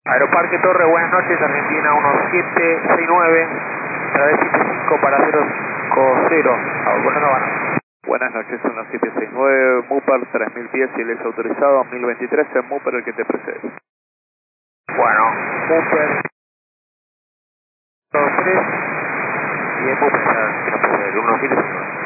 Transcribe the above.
Aeroparque Torre, buenas noches, Argentina 1769, través 75 para 050, volando Habana. Buenas noches, 1769, Mupar 3000 pies y el es autorizado, 1023 en Mupar el que te precede. Bueno, Mupar 23 y el Mupar ya que nos precede, 1769.